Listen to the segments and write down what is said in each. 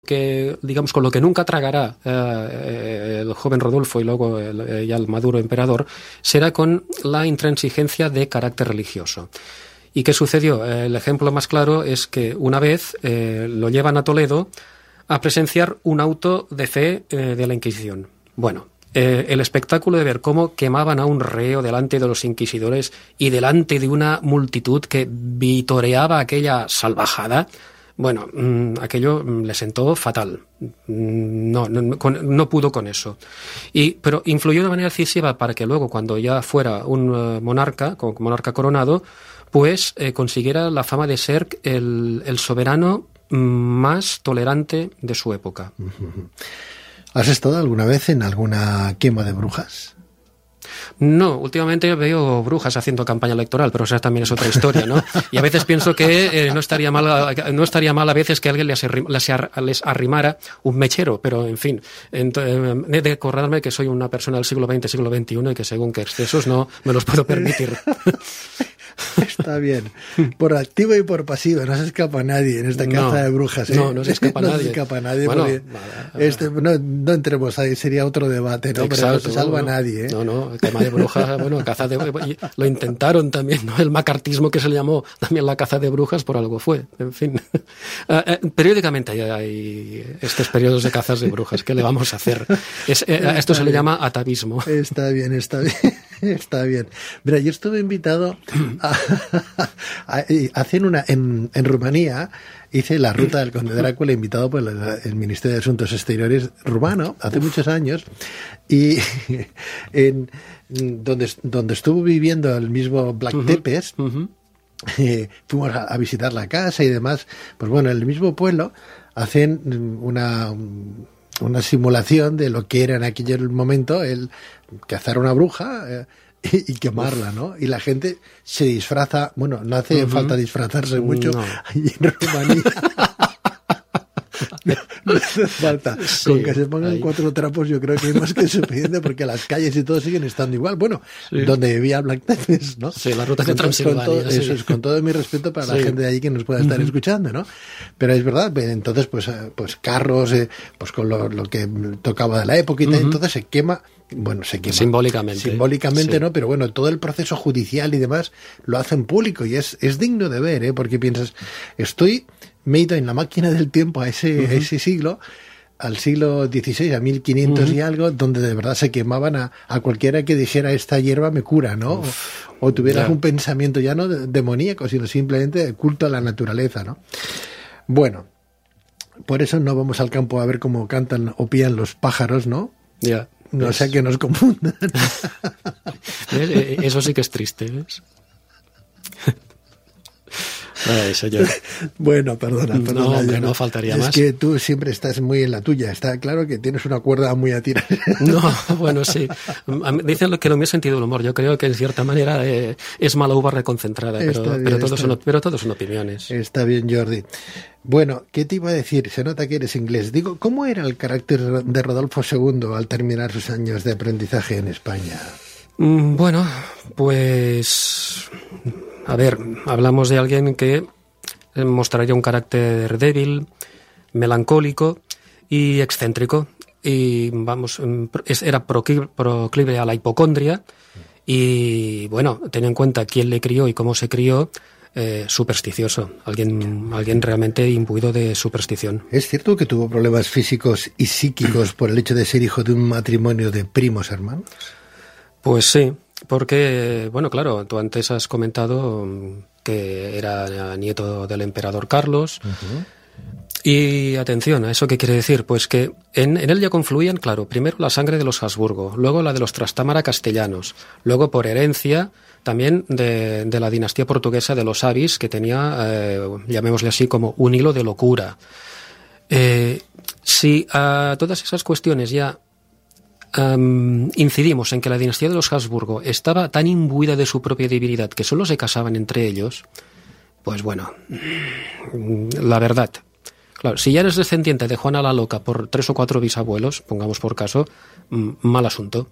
que, digamos, con lo que nunca tragará el joven Rodolfo y luego ya el maduro emperador, será con la intransigencia de carácter religioso. ¿Y qué sucedió? El ejemplo más claro es que una vez lo llevan a Toledo a presenciar un auto de fe de la Inquisición. Bueno, el espectáculo de ver cómo quemaban a un reo delante de los inquisidores y delante de una multitud que vitoreaba aquella salvajada, bueno, aquello le sentó fatal. No pudo con eso. Pero influyó de manera decisiva para que luego, cuando ya fuera un monarca, como monarca coronado, pues consiguiera la fama de ser el soberano más tolerante de su época. ¿Has estado alguna vez en alguna quema de brujas? No, últimamente veo brujas haciendo campaña electoral, pero esa también es otra historia, ¿no? Y a veces pienso que no estaría mal a veces que alguien les arrimara un mechero, pero en fin, he de acordarme que soy una persona del siglo XX, siglo XXI y que según qué excesos no me los puedo permitir. Está bien. Por activo y por pasivo, no se escapa nadie en esta caza de brujas. No se escapa nadie. No se escapa nadie. Bueno, no entremos ahí, sería otro debate, ¿no? Exacto, pero no se salva nadie. No, el tema de brujas, caza de lo intentaron también, ¿no? El macartismo que se le llamó también la caza de brujas por algo fue. En fin. Periódicamente hay estos periodos de cazas de brujas. ¿Qué le vamos a hacer? Esto se le llama atavismo. Está bien. Está bien. Mira, yo estuve invitado en Rumanía, hice la ruta del Conde Drácula invitado por el Ministerio de Asuntos Exteriores rumano hace muchos años, y donde estuvo viviendo el mismo Black Tepes, fuimos a visitar la casa y demás. Pues bueno, en el mismo pueblo hacen una simulación de lo que era en aquel momento el cazar una bruja y quemarla, ¿no? Y la gente se disfraza, bueno, no hace falta disfrazarse mucho allí en Rumanía. No hace falta. Sí, con que se pongan 4 trapos yo creo que es más que suficiente, porque las calles y todo siguen estando igual. Bueno, donde vivía Black Tepes, ¿no? Sí, la ruta de Transilvania. Eso es, con todo mi respeto para la gente de allí que nos pueda estar escuchando, ¿no? Pero es verdad, entonces pues carros, pues con lo que tocaba de la época y tal, entonces se quema. Bueno, se quema. Simbólicamente, ¿no? Pero bueno, todo el proceso judicial y demás lo hacen público y es digno de ver, ¿eh? Porque piensas, me he ido en la máquina del tiempo a ese siglo, al siglo XVI, a 1500 y algo, donde de verdad se quemaban a cualquiera que dijera esta hierba me cura, ¿no? O tuvieras un pensamiento ya no demoníaco, sino simplemente de culto a la naturaleza, ¿no? Bueno, por eso no vamos al campo a ver cómo cantan o pían los pájaros, ¿no? Ya. No sea que nos confundan. Eso sí que es triste, ¿ves? Ay, señor. Bueno, perdona. No, hombre, no faltaría más. Es que tú siempre estás muy en la tuya. Está claro que tienes una cuerda muy a tirar. No, bueno, sí. Dicen que lo mío es sentido del humor. Yo creo que en cierta manera es mala uva reconcentrada, pero todos son opiniones. Está bien, Jordi. Bueno, ¿qué te iba a decir? Se nota que eres inglés. Digo, ¿cómo era el carácter de Rodolfo II al terminar sus años de aprendizaje en España? Bueno, pues... A ver, hablamos de alguien que mostraría un carácter débil, melancólico y excéntrico. Y era proclive a la hipocondria. Y bueno, ten en cuenta quién le crió y cómo se crió. Supersticioso, alguien realmente imbuido de superstición. ¿Es cierto que tuvo problemas físicos y psíquicos por el hecho de ser hijo de un matrimonio de primos hermanos? Pues sí, porque, bueno, claro, tú antes has comentado que era nieto del emperador Carlos. Y atención, ¿a eso qué quiere decir? Pues que en él ya confluían, claro, primero la sangre de los Habsburgo, luego la de los Trastámara castellanos, luego por herencia también de la dinastía portuguesa de los Avis, que tenía, llamémosle así, como un hilo de locura. Si a todas esas cuestiones ya incidimos en que la dinastía de los Habsburgo estaba tan imbuida de su propia divinidad que solo se casaban entre ellos, pues bueno, la verdad... Claro, si ya eres descendiente de Juana la Loca por 3 o 4 bisabuelos, pongamos por caso, mal asunto.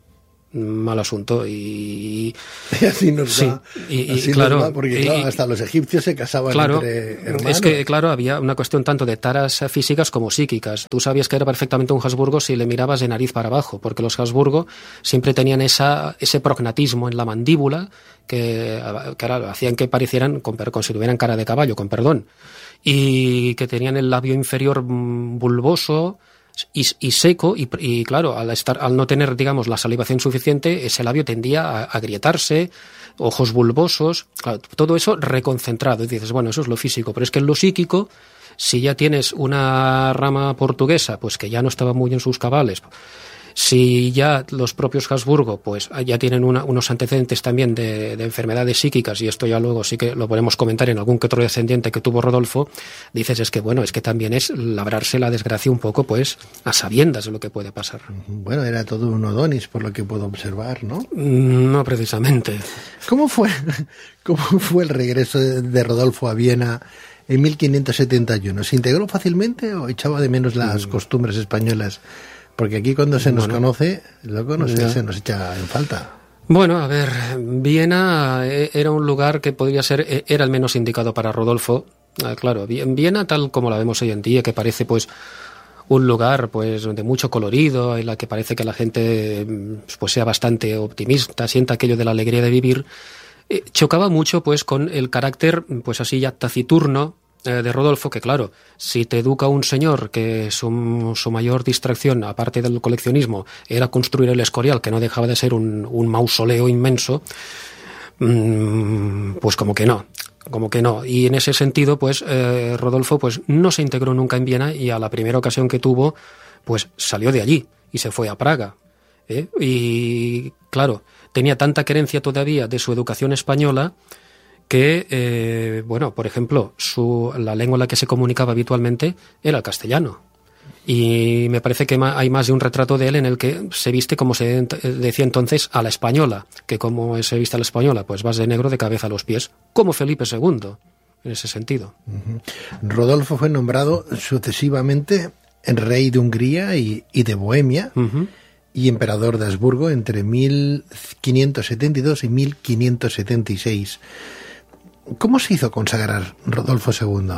mal asunto. Y así nos va. Así claro, nos va porque claro, hasta los egipcios se casaban entre hermanos. Es que, claro, había una cuestión tanto de taras físicas como psíquicas. Tú sabías que era perfectamente un Habsburgo si le mirabas de nariz para abajo, porque los Habsburgo siempre tenían ese prognatismo en la mandíbula que hacían que parecieran, si tuvieran cara de caballo, con perdón, y que tenían el labio inferior bulboso y seco, y claro, al no tener, digamos, la salivación suficiente, ese labio tendía a agrietarse, ojos bulbosos, claro, todo eso reconcentrado. Y dices, bueno, eso es lo físico, pero es que en lo psíquico, si ya tienes una rama portuguesa, pues que ya no estaba muy en sus cabales, si ya los propios Habsburgo pues ya tienen unos antecedentes también de enfermedades psíquicas, y esto ya luego sí que lo podemos comentar en algún que otro descendiente que tuvo Rodolfo, dices, es que bueno, es que también es labrarse la desgracia un poco pues a sabiendas de lo que puede pasar. Bueno, era todo un Odonis por lo que puedo observar, ¿no? No precisamente. ¿Cómo fue el regreso de Rodolfo a Viena en 1571? ¿Se integró fácilmente o echaba de menos las costumbres españolas? Porque aquí cuando se nos conoce, luego se nos echa en falta. Bueno, a ver, Viena era un lugar que podría ser, era el menos indicado para Rodolfo. Claro, Viena tal como la vemos hoy en día, que parece pues un lugar pues de mucho colorido, en la que parece que la gente pues sea bastante optimista, sienta aquello de la alegría de vivir, chocaba mucho pues con el carácter pues así ya taciturno de Rodolfo, que claro, si te educa un señor que su mayor distracción, aparte del coleccionismo, era construir el Escorial, que no dejaba de ser un mausoleo inmenso, pues como que no. Y en ese sentido, pues Rodolfo pues no se integró nunca en Viena, y a la primera ocasión que tuvo, pues salió de allí y se fue a Praga. Y claro, tenía tanta querencia todavía de su educación española que, bueno, por ejemplo, la lengua en la que se comunicaba habitualmente era el castellano. Y me parece que hay más de un retrato de él en el que se viste, como se decía entonces, a la española, que como se viste a la española, pues vas de negro de cabeza a los pies, como Felipe II, en ese sentido. Rodolfo fue nombrado sucesivamente rey de Hungría y de Bohemia, y emperador de Habsburgo entre 1572 y 1576. ¿Cómo se hizo consagrar Rodolfo II?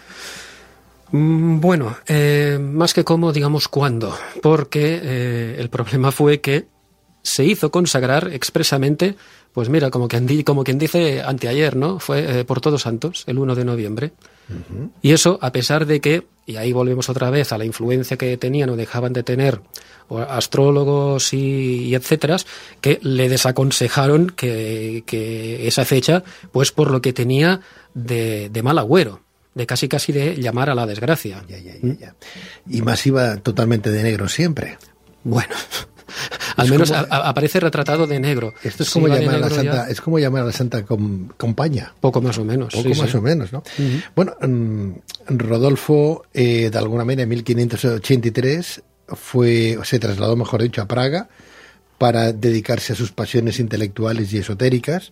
Bueno, más que cómo, digamos cuándo, porque el problema fue que se hizo consagrar expresamente, pues mira, como quien dice anteayer, ¿no? Fue por Todos Santos, el 1 de noviembre. Y eso, a pesar de que, y ahí volvemos otra vez a la influencia que tenían o dejaban de tener astrólogos y etcétera, que le desaconsejaron que esa fecha, pues por lo que tenía de mal agüero, de casi de llamar a la desgracia. Ya. Y más iba totalmente de negro siempre. Bueno, al menos aparece retratado de negro. Esto es como llamar a la Santa Compaña. Poco más o menos. Más o menos, ¿no? Bueno, Rodolfo, de alguna manera, en 1583 se trasladó, mejor dicho, a Praga para dedicarse a sus pasiones intelectuales y esotéricas.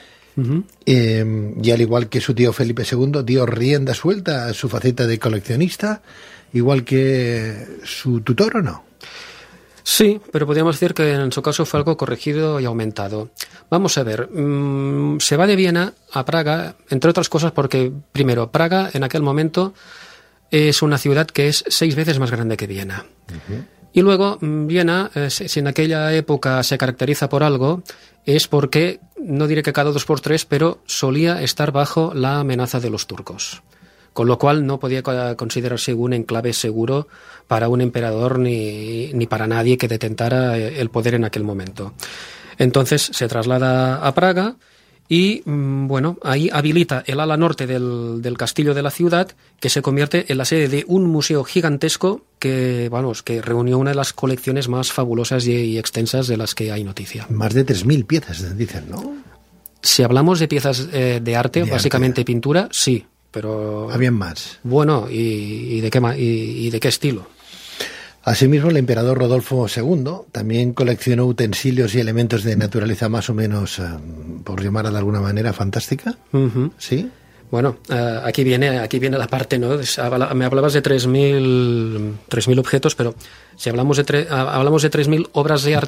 Y al igual que su tío Felipe II, dio rienda suelta a su faceta de coleccionista, igual que su tutor, ¿o no? Sí, pero podríamos decir que en su caso fue algo corregido y aumentado. Vamos a ver, se va de Viena a Praga, entre otras cosas porque, primero, Praga en aquel momento es una ciudad que es 6 veces más grande que Viena. Y luego, Viena, si en aquella época se caracteriza por algo, es porque, no diré que cada 2 por 3, pero solía estar bajo la amenaza de los turcos. Con lo cual no podía considerarse un enclave seguro para un emperador ni para nadie que detentara el poder en aquel momento. Entonces se traslada a Praga y, bueno, ahí habilita el ala norte del castillo de la ciudad, que se convierte en la sede de un museo gigantesco que reunió una de las colecciones más fabulosas y extensas de las que hay noticia. Más de 3.000 piezas, dicen, ¿no? Si hablamos de piezas de arte, básicamente pintura, sí. Pero habían más. Bueno, ¿y de qué estilo? Asimismo, el emperador Rodolfo II también coleccionó utensilios y elementos de naturaleza más o menos, por llamarla de alguna manera, fantástica. ¿Sí? Bueno, aquí viene la parte, ¿no? Me hablabas de 3.000 objetos, pero si hablamos de 3.000 obras de arte,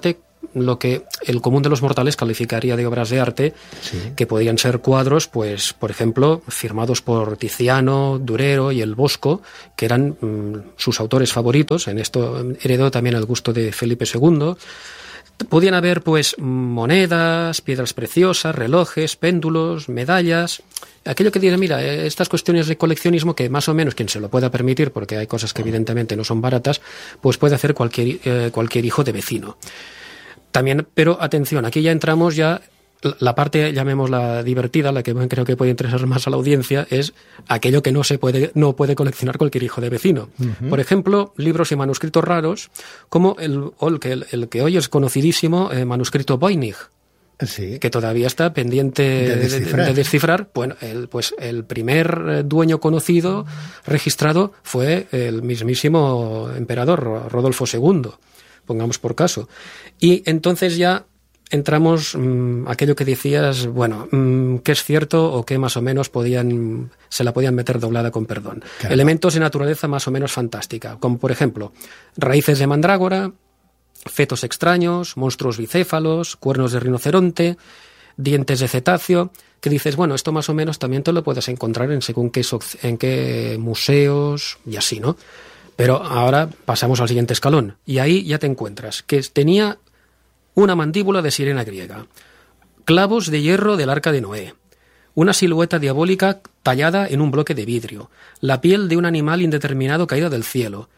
lo que el común de los mortales calificaría de obras de arte, que podían ser cuadros, pues, por ejemplo, firmados por Tiziano, Durero y el Bosco, que eran sus autores favoritos. En esto heredó también el gusto de Felipe II. Podían haber, pues, monedas, piedras preciosas, relojes, péndulos, medallas. Aquello que dice, mira, estas cuestiones de coleccionismo que más o menos quien se lo pueda permitir, porque hay cosas que evidentemente no son baratas, pues puede hacer cualquier hijo de vecino. También, pero atención, aquí ya entramos la parte, llamémosla divertida, la que creo que puede interesar más a la audiencia, es aquello que no puede coleccionar cualquier hijo de vecino. Uh-huh. Por ejemplo, libros y manuscritos raros, como el que hoy es conocidísimo manuscrito Voynich, que todavía está pendiente de descifrar. Bueno, el primer dueño conocido, registrado, fue el mismísimo emperador Rodolfo II, pongamos por caso. Y entonces ya entramos aquello que decías, bueno, que es cierto o que más o menos se la podían meter doblada con perdón. Claro. Elementos de naturaleza más o menos fantástica, como por ejemplo raíces de mandrágora, fetos extraños, monstruos bicéfalos, cuernos de rinoceronte, dientes de cetáceo, que dices, bueno, esto más o menos también te lo puedes encontrar en según qué museos y así, ¿no? Pero ahora pasamos al siguiente escalón y ahí ya te encuentras que tenía una mandíbula de sirena griega, clavos de hierro del arca de Noé, una silueta diabólica tallada en un bloque de vidrio, la piel de un animal indeterminado caído del cielo.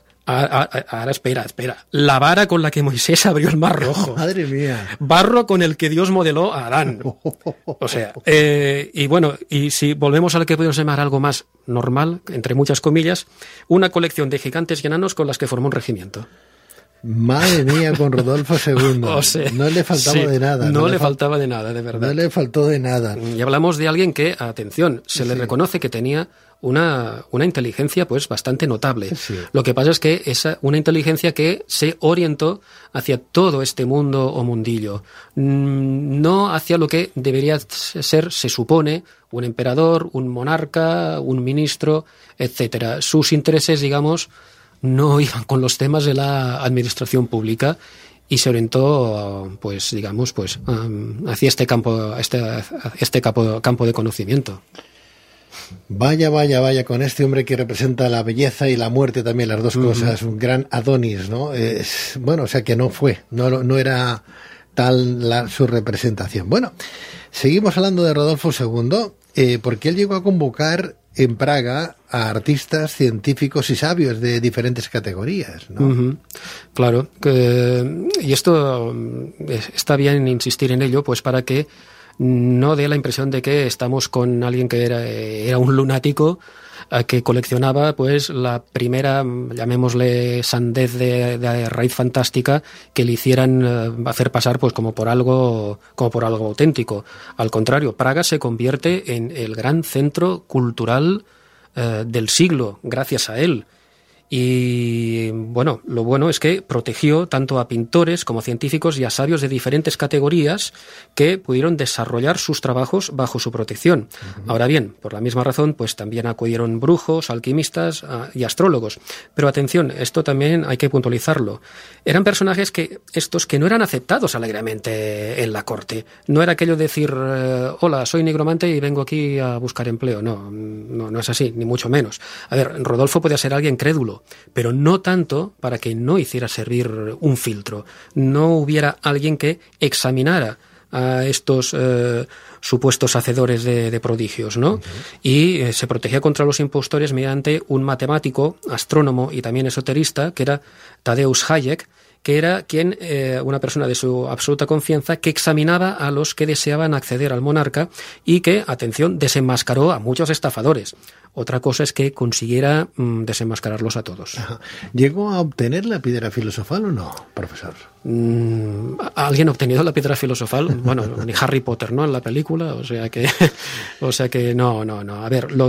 Ahora espera. La vara con la que Moisés abrió el Mar Rojo. ¡Madre mía! Barro con el que Dios modeló a Adán. O sea, y bueno, y si volvemos a lo que podemos llamar algo más normal, entre muchas comillas, una colección de gigantes y enanos con las que formó un regimiento. Madre mía, con Rodolfo II. O sea, no le faltaba de nada. No le faltaba de nada, de verdad. No le faltó de nada. Y hablamos de alguien que, atención, se le reconoce que tenía una inteligencia pues bastante notable. Sí. Lo que pasa es que es una inteligencia que se orientó hacia todo este mundo o mundillo, no hacia lo que debería ser, se supone, un emperador, un monarca, un ministro, etcétera. Sus intereses, digamos, no iban con los temas de la administración pública y se orientó, pues, digamos, pues, hacia este campo de conocimiento. Vaya, con este hombre que representa la belleza y la muerte también, las dos cosas, un gran Adonis, ¿no? Bueno, o sea que no era tal su representación. Bueno, seguimos hablando de Rodolfo II, porque él llegó a convocar en Praga a artistas, científicos y sabios de diferentes categorías, ¿no? Uh-huh. Claro, y esto está bien insistir en ello, pues para que no dé la impresión de que estamos con alguien que era un lunático que coleccionaba pues la primera, llamémosle, sandez de raíz fantástica que le hicieran hacer pasar pues como por algo auténtico. Al contrario, Praga se convierte en el gran centro cultural del siglo gracias a él. Y bueno, lo bueno es que protegió tanto a pintores como a científicos y a sabios de diferentes categorías que pudieron desarrollar sus trabajos bajo su protección. Uh-huh. Ahora bien, por la misma razón, pues también acudieron brujos, alquimistas y astrólogos. Pero atención, esto también hay que puntualizarlo. Eran personajes que no eran aceptados alegremente en la corte. No era aquello de decir, hola, soy nigromante y vengo aquí a buscar empleo. No es así, ni mucho menos. A ver, Rodolfo podía ser alguien crédulo, pero no tanto para que no hiciera servir un filtro. No hubiera alguien que examinara a estos supuestos hacedores de prodigios, ¿no? Uh-huh. Y se protegía contra los impostores mediante un matemático, astrónomo y también esoterista, que era Tadeusz Hayek, que era una persona de su absoluta confianza, que examinaba a los que deseaban acceder al monarca y que, atención, desenmascaró a muchos estafadores. Otra cosa es que consiguiera desenmascararlos a todos. Ajá. ¿Llegó a obtener la piedra filosofal o no, profesor? ¿Alguien ha obtenido la piedra filosofal? Bueno, ni Harry Potter, ¿no? En la película, o sea que no. A ver, lo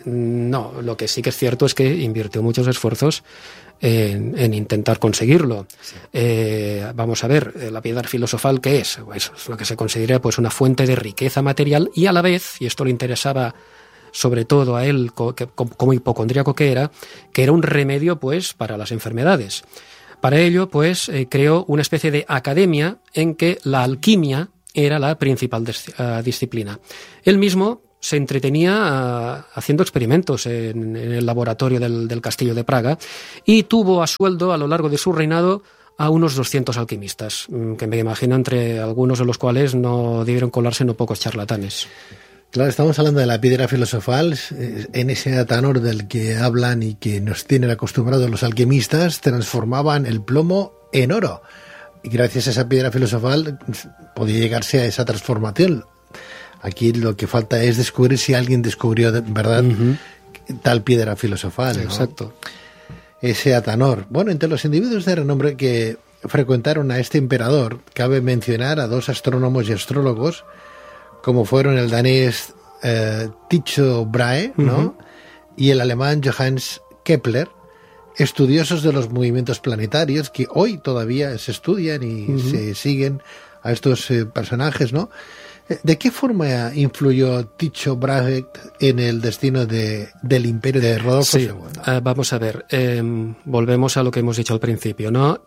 que sí que es cierto es que invirtió muchos esfuerzos en intentar conseguirlo. Sí. Vamos a ver, la piedra filosofal, ¿qué es? Pues es lo que se considera pues una fuente de riqueza material y a la vez, y esto le interesaba sobre todo a él como hipocondríaco que era un remedio pues para las enfermedades. Para ello, pues, creó una especie de academia en que la alquimia era la principal disciplina. Él mismo se entretenía haciendo experimentos en el laboratorio del Castillo de Praga y tuvo a sueldo a lo largo de su reinado a unos 200 alquimistas, que me imagino entre algunos de los cuales no debieron colarse no pocos charlatanes. Claro, estamos hablando de la piedra filosofal, en ese atanor del que hablan y que nos tienen acostumbrados los alquimistas, transformaban el plomo en oro. Y gracias a esa piedra filosofal podía llegarse a esa transformación. Aquí lo que falta es descubrir si alguien descubrió de verdad tal piedra filosofal, ¿no? Exacto. Ese atanor. Bueno, entre los individuos de renombre que frecuentaron a este emperador, cabe mencionar a 2 astrónomos y astrólogos, como fueron el danés Tycho Brahe, ¿no? Y el alemán Johannes Kepler, estudiosos de los movimientos planetarios que hoy todavía se estudian y se siguen a estos personajes, ¿no? ¿De qué forma influyó Tycho Brahe en el destino del imperio de Rodolfo II? Vamos a ver, volvemos a lo que hemos dicho al principio, ¿no?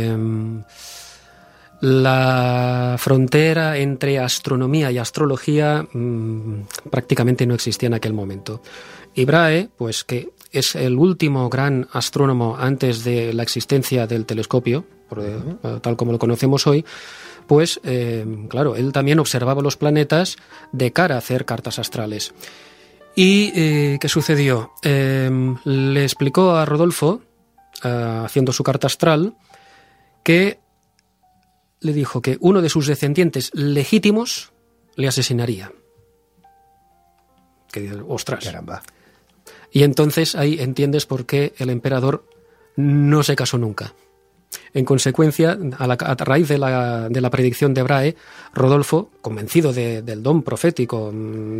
La frontera entre astronomía y astrología prácticamente no existía en aquel momento. Y Brahe, pues que es el último gran astrónomo antes de la existencia del telescopio, tal como lo conocemos hoy, pues claro, él también observaba los planetas de cara a hacer cartas astrales. ¿Y qué sucedió? Le explicó a Rodolfo, haciendo su carta astral, que le dijo que uno de sus descendientes legítimos le asesinaría. Que ostras. Caramba. Y entonces ahí entiendes por qué el emperador no se casó nunca. En consecuencia, a raíz de la predicción de Brahe, Rodolfo, convencido del don profético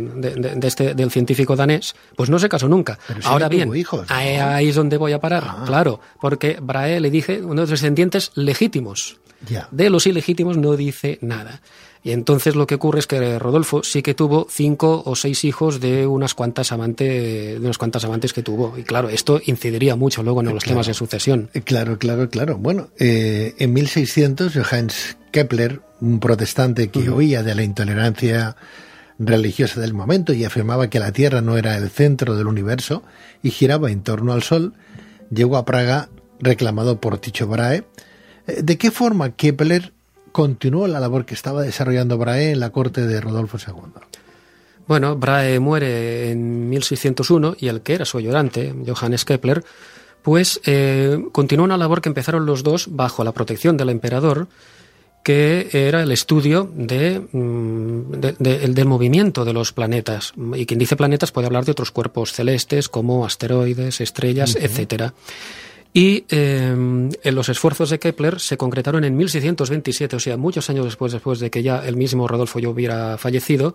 del científico danés, pues no se casó nunca. Pero ahora bien, hijos, ¿no? ahí es donde voy a parar. Claro, porque Brahe le dije uno de los descendientes legítimos. Ya. De los ilegítimos no dice nada. Y entonces lo que ocurre es que Rodolfo sí que tuvo 5 o 6 hijos de unas cuantas amantes que tuvo. Y claro, esto incidiría mucho luego en los temas de sucesión. Claro. Bueno, en 1600 Johannes Kepler, un protestante que oía de la intolerancia religiosa del momento y afirmaba que la Tierra no era el centro del universo y giraba en torno al Sol, llegó a Praga reclamado por Tycho Brahe. ¿De qué forma Kepler continuó la labor que estaba desarrollando Brahe en la corte de Rodolfo II? Bueno, Brahe muere en 1601 y el que era su ayudante, Johannes Kepler, pues continuó una labor que empezaron los dos bajo la protección del emperador, que era el estudio del movimiento de los planetas. Y quien dice planetas puede hablar de otros cuerpos celestes como asteroides, estrellas, etcétera. Y los esfuerzos de Kepler se concretaron en 1627, o sea, muchos años después de que ya el mismo Rodolfo ya hubiera fallecido,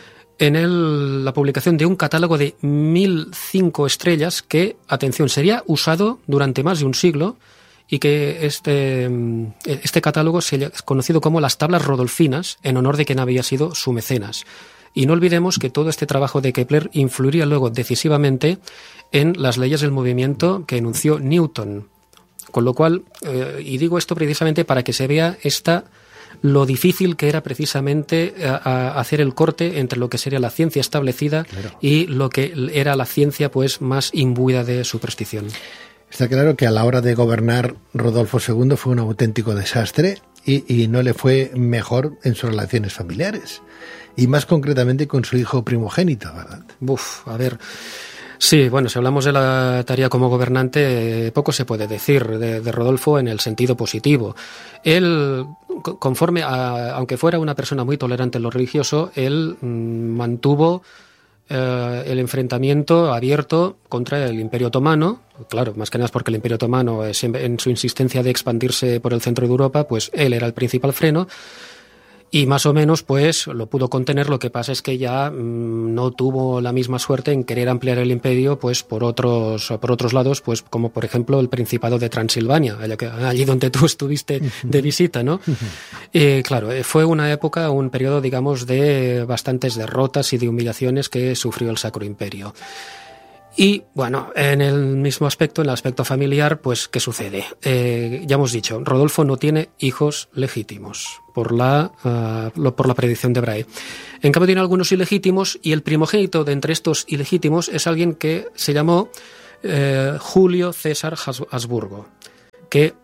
en la publicación de un catálogo de 1005 estrellas que, atención, sería usado durante más de un siglo y que este catálogo es conocido como las tablas rodolfinas en honor de quien había sido su mecenas. Y no olvidemos que todo este trabajo de Kepler influiría luego decisivamente en las leyes del movimiento que enunció Newton. Con lo cual, y digo esto precisamente para que se vea lo difícil que era precisamente hacer el corte entre lo que sería la ciencia establecida y lo que era la ciencia pues más imbuida de superstición. Está claro que a la hora de gobernar Rodolfo II fue un auténtico desastre y no le fue mejor en sus relaciones familiares. Y más concretamente con su hijo primogénito, ¿verdad? A ver. Sí, bueno, si hablamos de la tarea como gobernante, poco se puede decir de Rodolfo en el sentido positivo. Él, aunque fuera una persona muy tolerante en lo religioso, él mantuvo el enfrentamiento abierto contra el Imperio Otomano. Claro, más que nada porque el Imperio Otomano, en su insistencia de expandirse por el centro de Europa, pues él era el principal freno. Y más o menos, pues, lo pudo contener. Lo que pasa es que ya no tuvo la misma suerte en querer ampliar el imperio, pues, por otros lados, pues, como por ejemplo el Principado de Transilvania, allí donde tú estuviste de visita, ¿no? Claro, fue una época, un periodo, digamos, de bastantes derrotas y de humillaciones que sufrió el Sacro Imperio. Y bueno, en el mismo aspecto, en el aspecto familiar, pues ¿qué sucede? Ya hemos dicho, Rodolfo no tiene hijos legítimos por la predicción de Brahe. En cambio tiene algunos ilegítimos, y el primogénito de entre estos ilegítimos es alguien que se llamó Julio César Habsburgo, que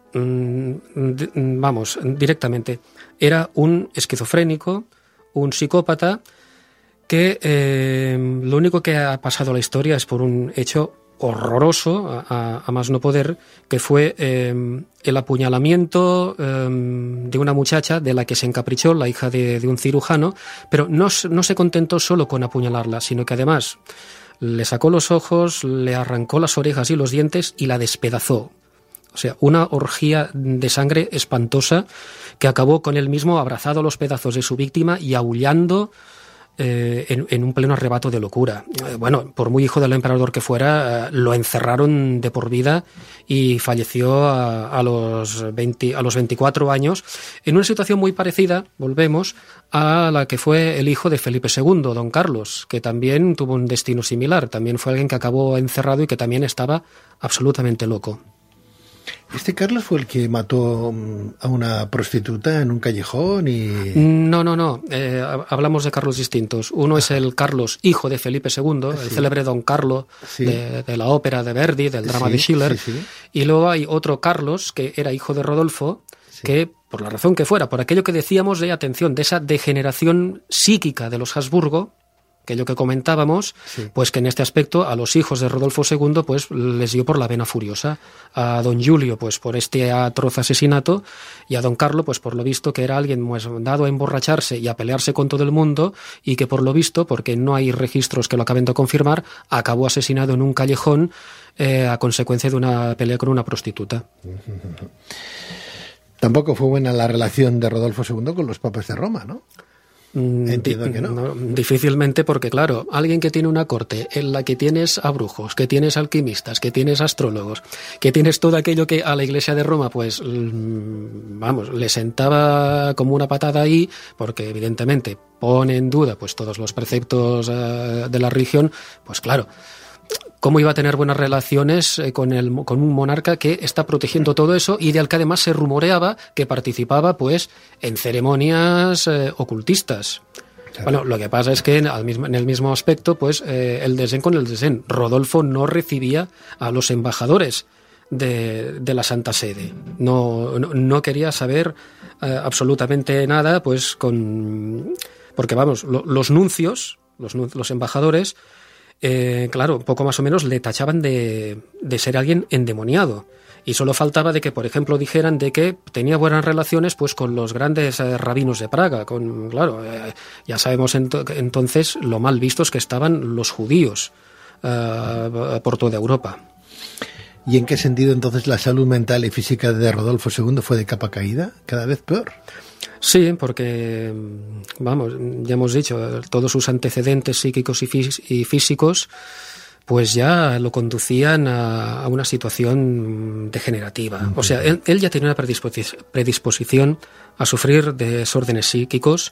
directamente era un esquizofrénico, un psicópata, que lo único que ha pasado a la historia es por un hecho horroroso, a más no poder, que fue el apuñalamiento de una muchacha de la que se encaprichó, la hija de un cirujano, pero no se contentó solo con apuñalarla, sino que además le sacó los ojos, le arrancó las orejas y los dientes y la despedazó. O sea, una orgía de sangre espantosa que acabó con él mismo abrazado a los pedazos de su víctima y aullando en un pleno arrebato de locura. Bueno, por muy hijo del emperador que fuera, lo encerraron de por vida y falleció a los 24 años en una situación muy parecida, volvemos, a la que fue el hijo de Felipe II, don Carlos, que también tuvo un destino similar. También fue alguien que acabó encerrado y que también estaba absolutamente loco. ¿Este Carlos fue el que mató a una prostituta en un callejón y...? No. Hablamos de Carlos distintos. Uno es el Carlos, hijo de Felipe II, el célebre Don Carlo, de la ópera de Verdi, del drama de Schiller. Y luego hay otro Carlos, que era hijo de Rodolfo, que, por la razón que fuera, por aquello que decíamos de esa degeneración psíquica de los Habsburgo, aquello que comentábamos, pues que en este aspecto a los hijos de Rodolfo II pues les dio por la vena furiosa. A don Julio pues por este atroz asesinato, y a don Carlo pues por lo visto que era alguien pues, dado a emborracharse y a pelearse con todo el mundo, y que por lo visto, porque no hay registros que lo acaben de confirmar, acabó asesinado en un callejón a consecuencia de una pelea con una prostituta. Tampoco fue buena la relación de Rodolfo II con los papas de Roma, ¿no? Entiendo que no. Difícilmente, porque claro, alguien que tiene una corte en la que tienes a brujos, que tienes alquimistas, que tienes astrólogos, que tienes todo aquello que a la Iglesia de Roma pues le sentaba como una patada ahí, porque evidentemente pone en duda pues todos los preceptos de la religión, pues claro, ¿cómo iba a tener buenas relaciones con un monarca que está protegiendo todo eso y del que además se rumoreaba que participaba pues en ceremonias ocultistas? Claro. Bueno, lo que pasa es que en el mismo aspecto, pues el desdén con el desdén. Rodolfo no recibía a los embajadores de la Santa Sede. No quería saber absolutamente nada, pues porque vamos, los nuncios, los embajadores, claro, poco más o menos le tachaban de ser alguien endemoniado, y solo faltaba de que, por ejemplo, dijeran de que tenía buenas relaciones pues con los grandes rabinos de Praga, ya sabemos entonces lo mal vistos que estaban los judíos por toda Europa. ¿Y en qué sentido entonces la salud mental y física de Rodolfo II fue de capa caída, cada vez peor? Sí, porque, vamos, ya hemos dicho, todos sus antecedentes psíquicos y físicos pues ya lo conducían a una situación degenerativa. O sea, él ya tenía una predisposición a sufrir desórdenes psíquicos,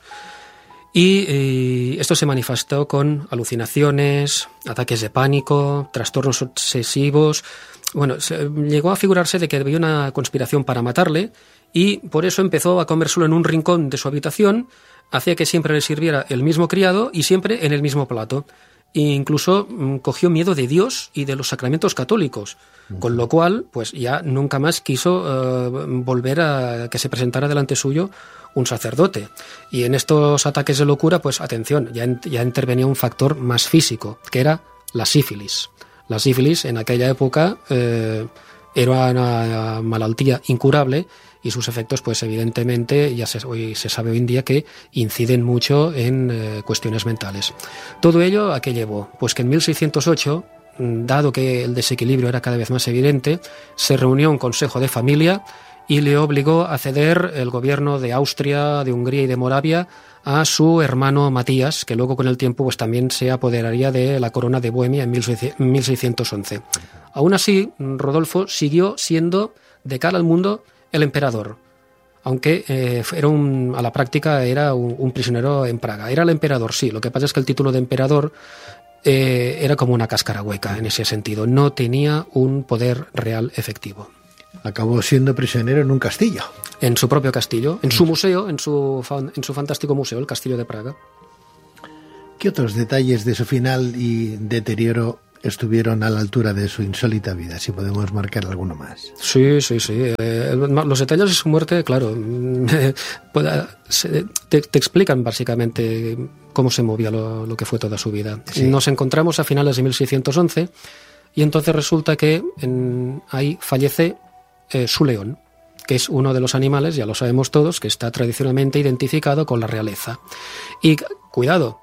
y esto se manifestó con alucinaciones, ataques de pánico, trastornos obsesivos. Bueno, llegó a figurarse de que había una conspiración para matarle, y por eso empezó a comer solo en un rincón de su habitación, hacía que siempre le sirviera el mismo criado y siempre en el mismo plato. E incluso cogió miedo de Dios y de los sacramentos católicos, con lo cual pues ya nunca más quiso volver a que se presentara delante suyo un sacerdote. Y en estos ataques de locura, pues atención, ya intervenía un factor más físico, que era la sífilis. La sífilis en aquella época era una malaltía incurable, y sus efectos, pues evidentemente, hoy se sabe hoy en día que inciden mucho en cuestiones mentales. Todo ello, ¿a qué llevó? Pues que en 1608, dado que el desequilibrio era cada vez más evidente, se reunió un consejo de familia y le obligó a ceder el gobierno de Austria, de Hungría y de Moravia a su hermano Matías, que luego con el tiempo pues también se apoderaría de la corona de Bohemia en 1611. Aún así, Rodolfo siguió siendo, de cara al mundo, el emperador, aunque a la práctica era un prisionero en Praga. Era el emperador, sí. Lo que pasa es que el título de emperador era como una cáscara hueca en ese sentido. No tenía un poder real efectivo. Acabó siendo prisionero en un castillo. En su propio castillo, en su museo, en su fantástico museo, el Castillo de Praga. ¿Qué otros detalles de su final y deterioro estuvieron a la altura de su insólita vida, si podemos marcar alguno más? Sí. Los detalles de su muerte, claro, te explican básicamente cómo se movía lo que fue toda su vida. Sí. Nos encontramos a finales de 1611 y entonces resulta que ahí fallece su león, que es uno de los animales, ya lo sabemos todos, que está tradicionalmente identificado con la realeza. Y cuidado,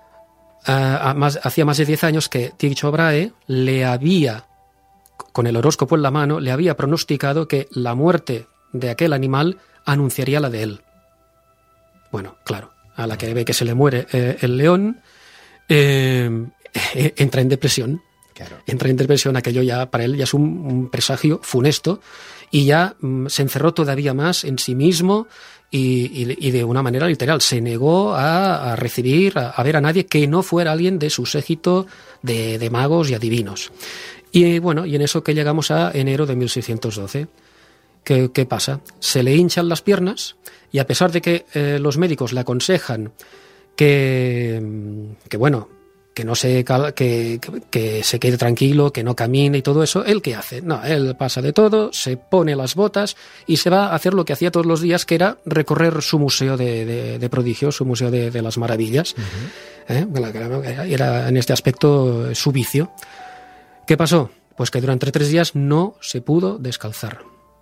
hacía más de 10 años que Tycho Brahe le había, con el horóscopo en la mano, le había pronosticado que la muerte de aquel animal anunciaría la de él. Bueno, claro, a la que ve que se le muere el león, entra en depresión. Claro. Entra en depresión, aquello ya para él ya es un presagio funesto, y ya se encerró todavía más en sí mismo y de una manera literal. Se negó a recibir, a ver a nadie que no fuera alguien de su séquito de magos y adivinos. Y bueno, y en eso que llegamos a enero de 1612. ¿Qué pasa? Se le hinchan las piernas y a pesar de que los médicos le aconsejan que no que se quede tranquilo, que no camine y todo eso, ¿él qué hace? No, él pasa de todo, se pone las botas y se va a hacer lo que hacía todos los días, que era recorrer su museo de prodigios, su museo de las maravillas. Era en este aspecto su vicio. ¿Qué pasó? Pues que durante 3 días no se pudo descalzar.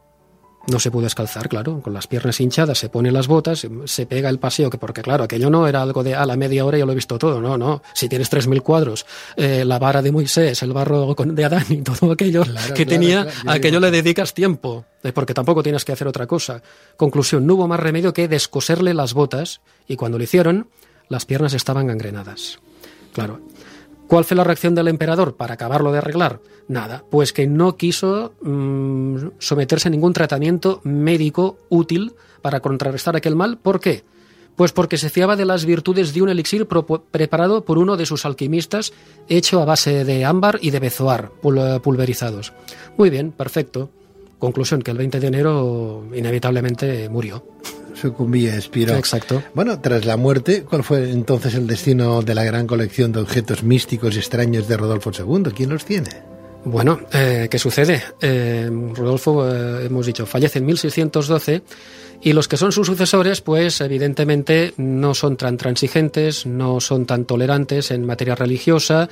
No se pudo descalzar, claro, con las piernas hinchadas, se pone las botas, se pega el paseo, porque claro, aquello no era algo de a la media hora ya lo he visto todo, no. Si tienes 3.000 cuadros, la vara de Moisés, el barro de Adán y todo aquello tenía, aquello le dedicas tiempo, porque tampoco tienes que hacer otra cosa. Conclusión, no hubo más remedio que descoserle las botas, y cuando lo hicieron, las piernas estaban gangrenadas. Claro. ¿Cuál fue la reacción del emperador para acabarlo de arreglar? Nada, pues que no quiso someterse a ningún tratamiento médico útil para contrarrestar aquel mal. ¿Por qué? Pues porque se fiaba de las virtudes de un elixir preparado por uno de sus alquimistas, hecho a base de ámbar y de bezoar pulverizados. Muy bien, perfecto. Conclusión, que el 20 de enero inevitablemente murió. Sucumbía, expiró. Exacto. Bueno, tras la muerte, ¿cuál fue entonces el destino de la gran colección de objetos místicos y extraños de Rodolfo II? ¿Quién los tiene? Bueno, ¿qué sucede? Rodolfo, hemos dicho, fallece en 1612 y los que son sus sucesores, pues evidentemente no son tan transigentes, no son tan tolerantes en materia religiosa.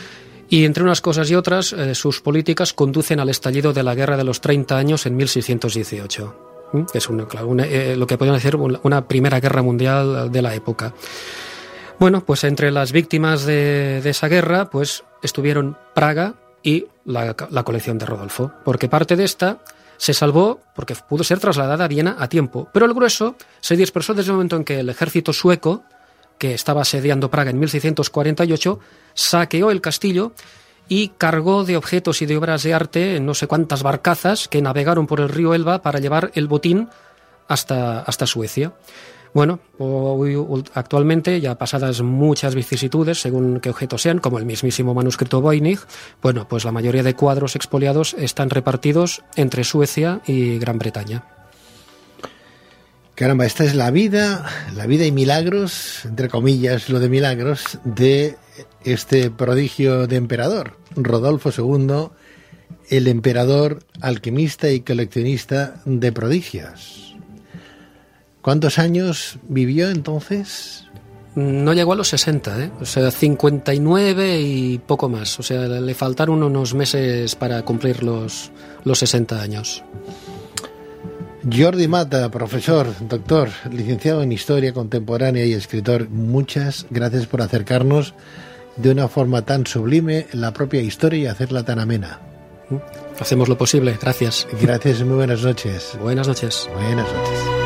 Y entre unas cosas y otras, sus políticas conducen al estallido de la Guerra de los 30 años en 1618. Que es lo que podrían decir una primera guerra mundial de la época. Bueno, pues entre las víctimas de esa guerra, pues estuvieron Praga y la colección de Rodolfo, porque parte de esta se salvó porque pudo ser trasladada a Viena a tiempo, pero el grueso se dispersó desde el momento en que el ejército sueco, que estaba asediando Praga en 1648, saqueó el castillo y cargó de objetos y de obras de arte en no sé cuántas barcazas que navegaron por el río Elba para llevar el botín hasta Suecia. Bueno, actualmente, ya pasadas muchas vicisitudes, según qué objetos sean, como el mismísimo manuscrito Voynich, bueno, pues la mayoría de cuadros expoliados están repartidos entre Suecia y Gran Bretaña. Caramba, esta es la vida y milagros, entre comillas, lo de milagros, de este prodigio de emperador, Rodolfo II, el emperador alquimista y coleccionista de prodigios. ¿Cuántos años vivió entonces? No llegó a los 60, o sea, 59 y poco más. O sea, le faltaron unos meses para cumplir los 60 años. Jordi Mata, profesor, doctor, licenciado en Historia Contemporánea y escritor, muchas gracias por acercarnos de una forma tan sublime la propia historia y hacerla tan amena. Hacemos lo posible, gracias. Gracias y muy buenas noches. Buenas noches. Buenas noches.